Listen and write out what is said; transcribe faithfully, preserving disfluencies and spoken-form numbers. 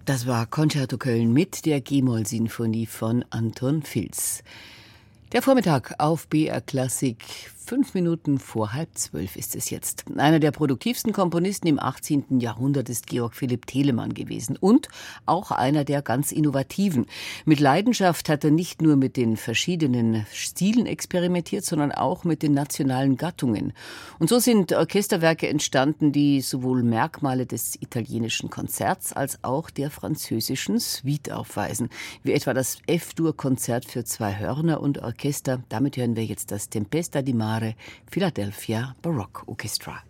Das war Concerto Köln mit der G-Moll-Sinfonie von Anton Filz. Der Vormittag auf B R Klassik, fünf Minuten vor halb zwölf ist es jetzt. Einer der produktivsten Komponisten im achtzehnten Jahrhundert ist Georg Philipp Telemann gewesen und auch einer der ganz Innovativen. Mit Leidenschaft hat er nicht nur mit den verschiedenen Stilen experimentiert, sondern auch mit den nationalen Gattungen. Und so sind Orchesterwerke entstanden, die sowohl Merkmale des italienischen Konzerts als auch der französischen Suite aufweisen, wie etwa das F-Dur-Konzert für zwei Hörner und Orchester. Damit hören wir jetzt das Tempesta di Mare Philadelphia Baroque Orchestra.